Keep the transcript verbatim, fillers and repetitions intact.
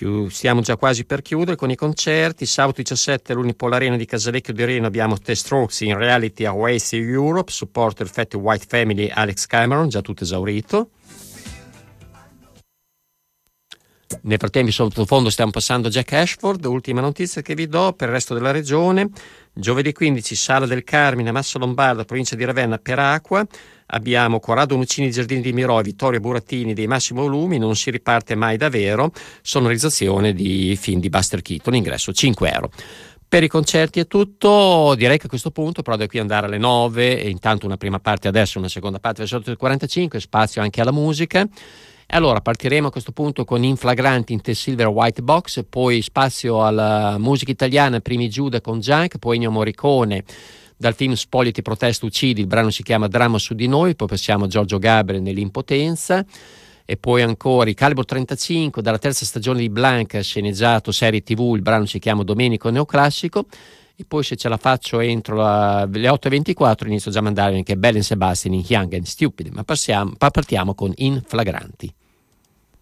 Chiu- stiamo già quasi per chiudere con i concerti. Sabato diciassette all'Unipol Arena di Casalecchio di Reno abbiamo The Strokes in Reality a Oasis Europe, supporto il Fat White Family, Alex Cameron, già tutto esaurito. Nel frattempo in sottofondo stiamo passando Jack Ashford. Ultima notizia che vi do per il resto della regione: giovedì quindici Sala del Carmine, Massa Lombarda, provincia di Ravenna, per Acqua. Abbiamo Corrado Nuccini, Giardini di Mirò, Vittorio Burattini dei Massimo Volumi, Non si riparte mai da vero, sonorizzazione di film di Buster Keaton, ingresso cinque euro. Per i concerti è tutto, direi che a questo punto però da qui andare alle nove, e intanto una prima parte adesso, una seconda parte verso le otto e quarantacinque, spazio anche alla musica. E allora partiremo a questo punto con Inflagranti in The Silver White Box, poi spazio alla musica italiana, primi Giuda con Junk, poi Ennio Morricone dal film Spogliati, protesta, uccidi, il brano si chiama Dramma su di noi, poi passiamo a Giorgio Gabriel nell'Impotenza, e poi ancora i Calibro trentacinque dalla terza stagione di Blanca, sceneggiato serie tv, il brano si chiama Domenico Neoclassico, e poi se ce la faccio entro la, le otto e ventiquattro inizio già a mandare anche Bell and Sebastian in Young and Stupid, ma passiamo, partiamo con Inflagranti.